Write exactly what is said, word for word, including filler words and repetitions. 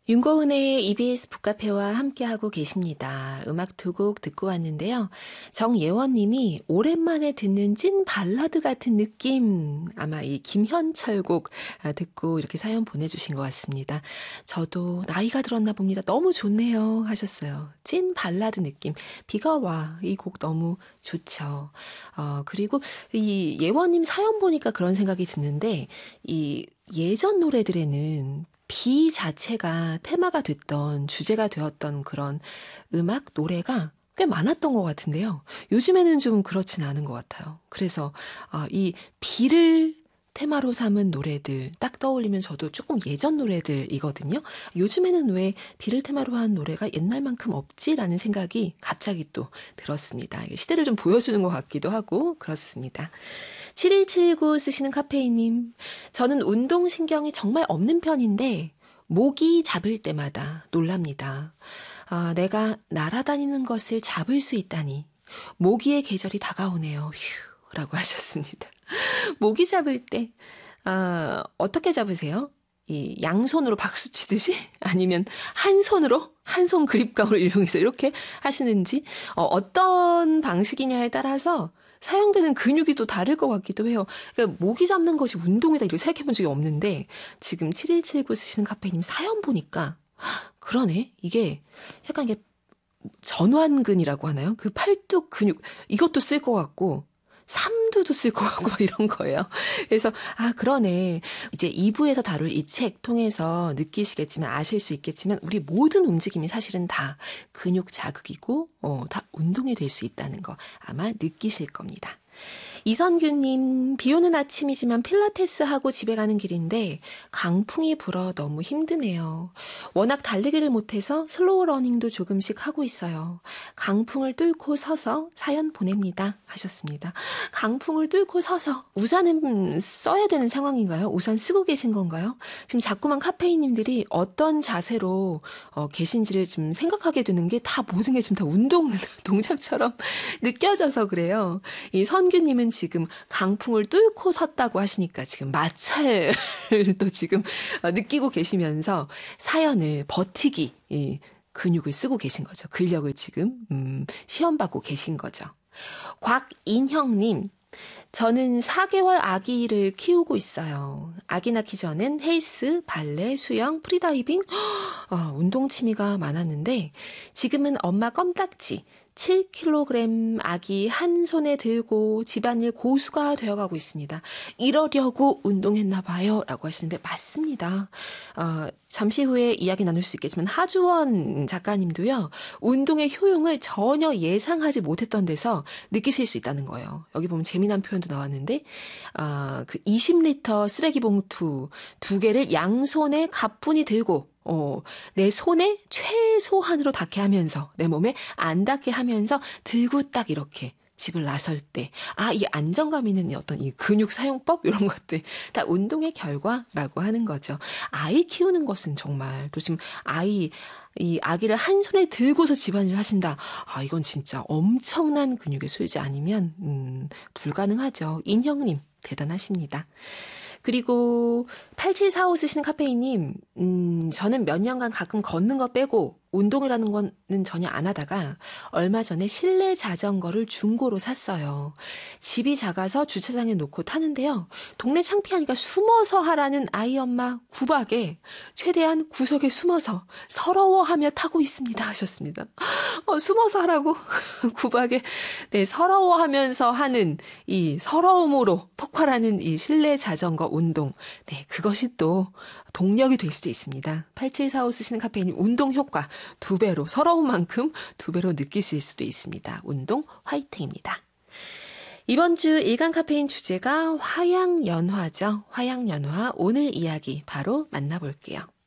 윤고은의 이비에스 북카페와 함께하고 계십니다. 음악 두 곡 듣고 왔는데요. 정예원님이 오랜만에 듣는 찐 발라드 같은 느낌, 아마 이 김현철 곡 듣고 이렇게 사연 보내주신 것 같습니다. 저도 나이가 들었나 봅니다. 너무 좋네요 하셨어요. 찐 발라드 느낌, 비가 와, 이 곡 너무 좋죠. 어, 그리고 이 예원님 사연 보니까 그런 생각이 드는데, 이 예전 노래들에는 비 자체가 테마가 됐던, 주제가 되었던 그런 음악, 노래가 꽤 많았던 것 같은데요. 요즘에는 좀 그렇진 않은 것 같아요. 그래서 이 비를 테마로 삼은 노래들 딱 떠올리면 저도 조금 예전 노래들이거든요. 요즘에는 왜 비를 테마로 한 노래가 옛날만큼 없지라는 생각이 갑자기 또 들었습니다. 시대를 좀 보여주는 것 같기도 하고 그렇습니다. 칠일칠구 쓰시는 카페인님, 저는 운동신경이 정말 없는 편인데 모기 잡을 때마다 놀랍니다. 아, 내가 날아다니는 것을 잡을 수 있다니. 모기의 계절이 다가오네요. 휴, 라고 하셨습니다. 모기 잡을 때 아, 어떻게 잡으세요? 이 양손으로 박수 치듯이? 아니면 한 손으로? 한 손 그립감을 이용해서 이렇게 하시는지? 어, 어떤 방식이냐에 따라서 사용되는 근육이 또 다를 것 같기도 해요. 그러니까 모기 잡는 것이 운동이다 이렇게 생각해 본 적이 없는데, 지금 칠일칠구 쓰시는 카페님 사연 보니까 그러네. 이게 약간 이게 전완근이라고 하나요? 그 팔뚝 근육, 이것도 쓸 것 같고 삼두도 쓸 것 같고 이런 거예요. 그래서 아 그러네. 이제 이 부에서 다룰 이 책 통해서 느끼시겠지만, 아실 수 있겠지만, 우리 모든 움직임이 사실은 다 근육 자극이고 어, 다 운동이 될 수 있다는 거 아마 느끼실 겁니다. 이선규님, 비 오는 아침이지만 필라테스 하고 집에 가는 길인데 강풍이 불어 너무 힘드네요. 워낙 달리기를 못해서 슬로우 러닝도 조금씩 하고 있어요. 강풍을 뚫고 서서 사연 보냅니다 하셨습니다. 강풍을 뚫고 서서 우산은 써야 되는 상황인가요? 우산 쓰고 계신 건가요? 지금 자꾸만 카페인님들이 어떤 자세로 어, 계신지를 좀 생각하게 되는 게 다 모든 게 지금 다 운동 동작처럼 느껴져서 그래요. 이 선규님은 지금 강풍을 뚫고 섰다고 하시니까 지금 마찰을 또 지금 느끼고 계시면서 사연을 버티기, 이 근육을 쓰고 계신 거죠. 근력을 지금 음, 시험받고 계신 거죠. 곽인형님, 저는 사 개월 아기를 키우고 있어요. 아기 낳기 전엔 헬스, 발레, 수영, 프리다이빙, 어, 운동 취미가 많았는데 지금은 엄마 껌딱지 칠 킬로그램 아기 한 손에 들고 집안일 고수가 되어가고 있습니다. 이러려고 운동했나 봐요 라고 하시는데 맞습니다. 어, 잠시 후에 이야기 나눌 수 있겠지만 하주원 작가님도요, 운동의 효용을 전혀 예상하지 못했던 데서 느끼실 수 있다는 거예요. 여기 보면 재미난 표현도 나왔는데 어, 그 이십 리터 쓰레기 봉투 두 개를 양손에 가뿐히 들고 어, 내 손에 최소한으로 닿게 하면서, 내 몸에 안 닿게 하면서 들고 딱 이렇게 집을 나설 때, 아, 이 안정감 있는 어떤 이 근육 사용법 이런 것들 다 운동의 결과라고 하는 거죠. 아이 키우는 것은 정말 또 지금 아이 이 아기를 한 손에 들고서 집안일을 하신다. 아, 이건 진짜 엄청난 근육의 소유지 아니면 음, 불가능하죠. 인형님 대단하십니다. 그리고 팔칠사오 쓰시는 카페인님, 음, 저는 몇 년간 가끔 걷는 거 빼고 운동이라는 거는 전혀 안 하다가 얼마 전에 실내 자전거를 중고로 샀어요. 집이 작아서 주차장에 놓고 타는데요. 동네 창피하니까 숨어서 하라는 아이 엄마 구박에 최대한 구석에 숨어서 서러워하며 타고 있습니다 하셨습니다. 어, 숨어서 하라고 구박에 네, 서러워하면서 하는 이 서러움으로 폭발하는 이 실내 자전거 운동, 네, 그것이 또 동력이 될 수도 있습니다. 팔칠사오 쓰시는 카페인이 운동 효과 두 배로, 서러운 만큼 두 배로 느끼실 수도 있습니다. 운동 화이팅입니다. 이번 주 일간 카페인 주제가 화양연화죠. 화양연화, 오늘 이야기 바로 만나볼게요.